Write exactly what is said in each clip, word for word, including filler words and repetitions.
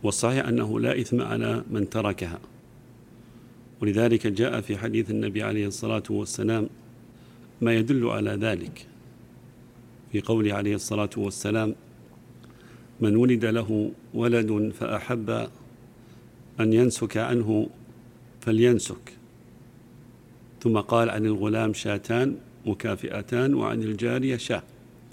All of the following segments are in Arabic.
والصحيح أنه لا إثم على من تركها، ولذلك جاء في حديث النبي عليه الصلاة والسلام ما يدل على ذلك، في قوله عليه الصلاة والسلام: من ولد له ولد فأحب أن ينسك عنه فلينسك، ثم قال: عن الغلام شاتان مكافئتان وعن الجارية شاة.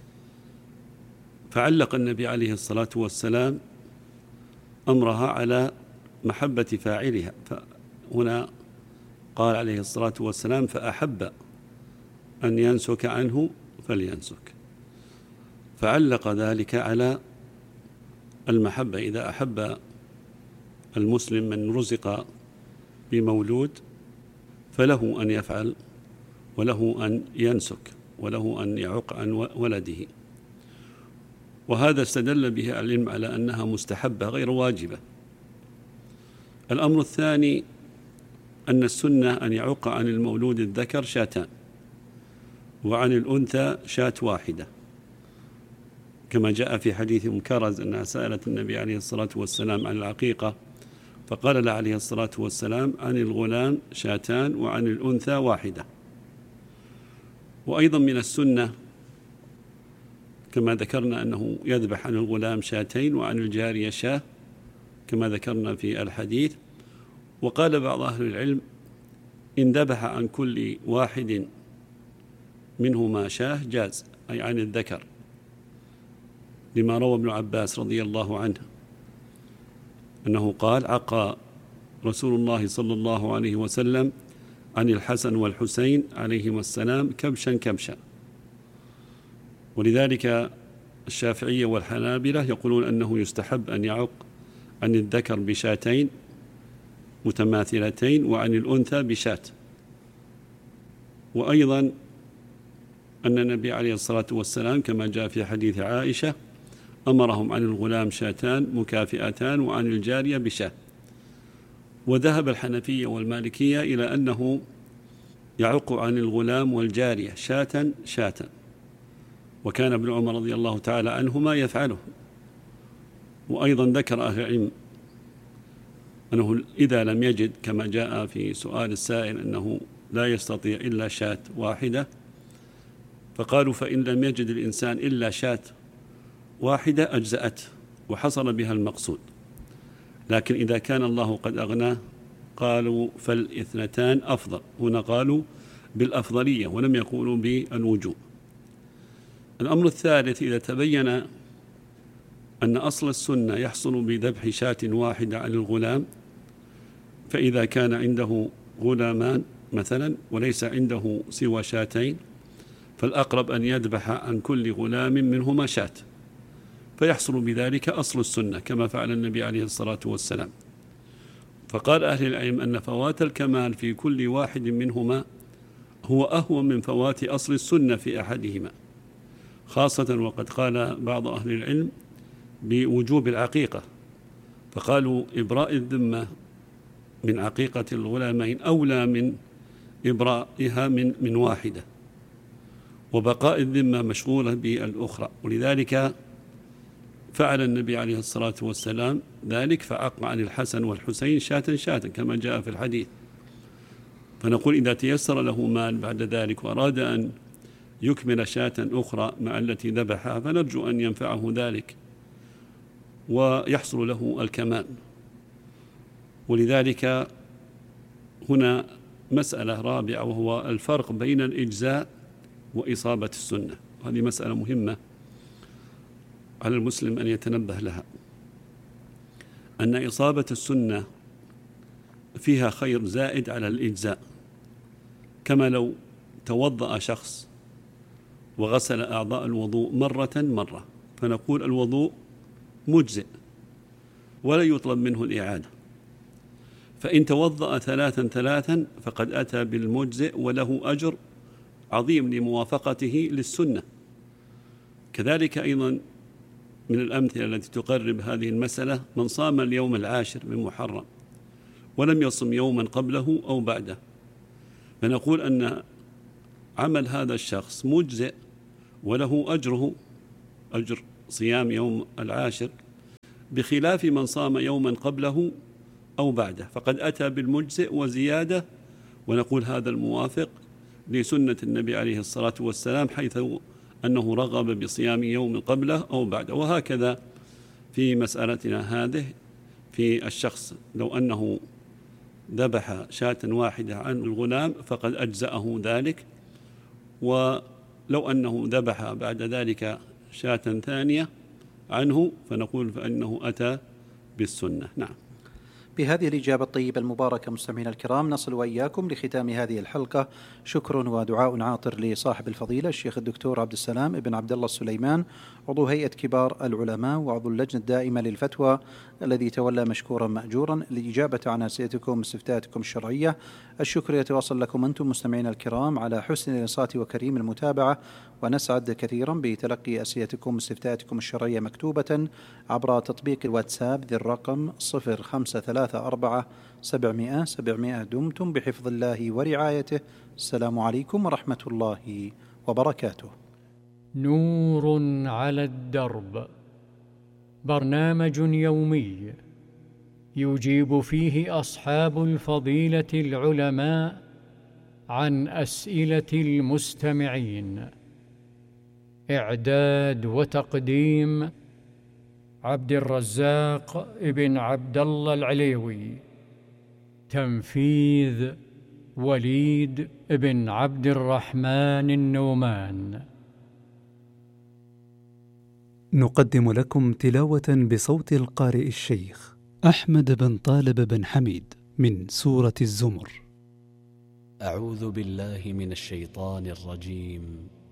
فعلق النبي عليه الصلاة والسلام أمرها على محبة فاعلها، فهنا قال عليه الصلاة والسلام: فأحب أن ينسك عنه فلينسك، فعلق ذلك على المحبة. إذا أحب المسلم من رزق بمولود فله أن يفعل، وله أن ينسك، وله أن يعق عن ولده، وهذا استدل به العلم على أنها مستحبة غير واجبة. الأمر الثاني أن السنة أن يعق عن المولود الذكر شاتان، وعن الأنثى شاة واحدة، كما جاء في حديث أم كرز أنها سألت النبي عليه الصلاة والسلام عن العقيقة، فقال لها عليه الصلاة والسلام: عن الغلام شاتان وعن الأنثى واحدة. وأيضا من السنة كما ذكرنا أنه يذبح عن الغلام شاتين وعن الجارية شاة كما ذكرنا في الحديث. وقال بعض أهل العلم: إن ذبح عن كل واحد منهما شاة جاز، أي عن الذكر، لما روى ابن عباس رضي الله عنه أنه قال: عقى رسول الله صلى الله عليه وسلم عن الحسن والحسين عليهما السلام كبشا كبشا. ولذلك الشافعية والحنابلة يقولون أنه يستحب أن يعق عن الذكر بشاتين متماثلتين وعن الأنثى بشات. وأيضا أن النبي عليه الصلاة والسلام كما جاء في حديث عائشة أمرهم عن الغلام شاتان مكافئتان وعن الجارية بشاة. وذهب الحنفية والمالكية إلى أنه يعق عن الغلام والجارية شاة شاة، وكان ابن عمر رضي الله تعالى عنهما يفعله. وأيضا ذكر أهل العلم أنه إذا لم يجد، كما جاء في سؤال السائل أنه لا يستطيع إلا شاة واحدة، فقالوا: فإن لم يجد الإنسان إلا شاة واحدة أجزأته وحصل بها المقصود. لكن إذا كان الله قد أغناه قالوا فالاثنتان أفضل، هنا قالوا بالأفضلية ولم يقولوا بالوجوب. الأمر الثالث: إذا تبين أن أصل السنة يحصل بذبح شاة واحدة عن الغلام، فإذا كان عنده غلامان مثلا وليس عنده سوى شاتين، فالأقرب أن يذبح عن كل غلام منهما شاة، فيحصل بذلك أصل السنة كما فعل النبي عليه الصلاة والسلام. فقال أهل العلم أن فوات الكمال في كل واحد منهما هو أهون من فوات أصل السنة في أحدهما، خاصة وقد قال بعض أهل العلم بوجوب العقيقة، فقالوا إبراء الذمة من عقيقة الغلامين أولى من إبرائها من من واحدة، وبقاء الذمة مشغولة بالأخرى. ولذلك فعل النبي عليه الصلاة والسلام ذلك، فعق عن الحسن والحسين شاة شاة كما جاء في الحديث. فنقول إذا تيسر له مال بعد ذلك وأراد أن يكمل شاة أخرى مع التي ذبحها، فنرجو أن ينفعه ذلك ويحصل له الكمال. ولذلك هنا مسألة رابعة، وهو الفرق بين الإجزاء وإصابة السنة. هذه مسألة مهمة على المسلم أن يتنبه لها، أن إصابة السنة فيها خير زائد على الإجزاء. كما لو توضأ شخص وغسل أعضاء الوضوء مرة مرة، فنقول الوضوء مجزئ ولا يطلب منه الإعادة. فإن توضأ ثلاثا ثلاثا فقد أتى بالمجزئ وله أجر عظيم لموافقته للسنة. كذلك أيضا من الأمثلة التي تقرب هذه المسألة: من صام اليوم العاشر من محرم ولم يصم يوما قبله أو بعده، فنقول أن عمل هذا الشخص مجزئ وله أجره، أجر صيام يوم العاشر، بخلاف من صام يوما قبله أو بعده، فقد أتى بالمجزئ وزيادة، ونقول هذا الموافق لسنة النبي عليه الصلاة والسلام، حيث أنه رغب بصيام يوم قبله أو بعده. وهكذا في مسألتنا هذه في الشخص لو أنه ذبح شاة واحدة عن الغلام فقد أجزأه ذلك، ولو أنه ذبح بعد ذلك شاة ثانية عنه فنقول فإنه أتى بالسنة. نعم. بهذه الإجابة الطيبة المباركة مستمعينا الكرام نصل وإياكم لختام هذه الحلقة. شكر ودعاء عاطر لصاحب الفضيلة الشيخ الدكتور عبد السلام ابن عبد الله السليمان، عضو هيئة كبار العلماء وعضو اللجنة الدائمة للفتوى، الذي تولى مشكورا مأجورا الإجابة عن أسئلتكم واستفتاءاتكم الشرعية. الشكر يتواصل لكم أنتم مستمعينا الكرام على حسن الإنصات وكريم المتابعة، ونسعد كثيرا بتلقي أسئلتكم واستفتاءاتكم الشرعية مكتوبة عبر تطبيق الواتساب ذي الرقم صفر خمسة ثلاثة أربعة سبعمائة سبعمائة. دمتم بحفظ الله ورعايته. السلام عليكم ورحمة الله وبركاته. نور على الدرب، برنامج يومي يجيب فيه أصحاب الفضيلة العلماء عن أسئلة المستمعين. إعداد وتقديم عبد الرزاق ابن عبد الله العليوي. تنفيذ وليد ابن عبد الرحمن النومان. نقدم لكم تلاوة بصوت القارئ الشيخ أحمد بن طالب بن حميد من سورة الزمر. أعوذ بالله من الشيطان الرجيم.